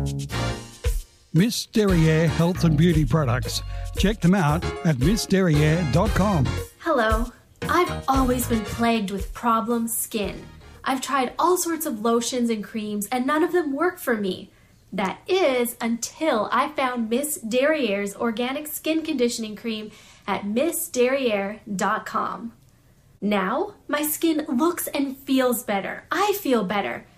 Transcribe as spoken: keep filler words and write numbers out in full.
Miss Derriere Health and Beauty Products. Check them out at miss derriere dot com. Hello. I've always been plagued with problem skin. I've tried all sorts of lotions and creams and none of them work for me. That is until I found Miss Derriere's organic skin conditioning cream at miss derriere dot com. Now, my skin looks and feels better. I feel better.